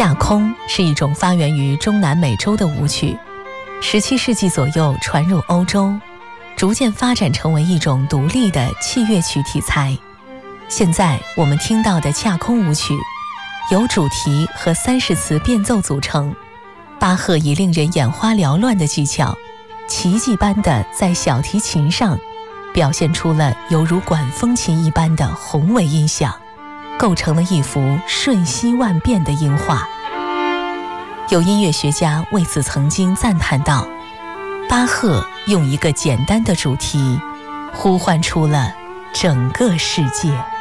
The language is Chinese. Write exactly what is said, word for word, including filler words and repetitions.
恰空是一种发源于中南美洲的舞曲，十七世纪左右传入欧洲，逐渐发展成为一种独立的器乐曲题材。现在我们听到的恰空舞曲由主题和三十词变奏组成，巴赫以令人眼花缭乱的技巧，奇迹般的在小提琴上表现出了犹如管风琴一般的宏伟音响，构成了一幅瞬息万变的音画。有音乐学家为此曾经赞叹道，巴赫用一个简单的主题呼唤出了整个世界。